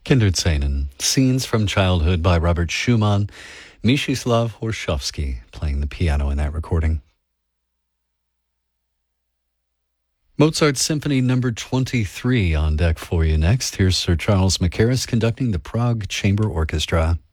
Kinderszenen, Scenes from Childhood by Robert Schumann, Mstislav Horshovsky playing the piano in that recording. Mozart's Symphony Number 23 on deck for you next. Here's Sir Charles Mackerras conducting the Prague Chamber Orchestra.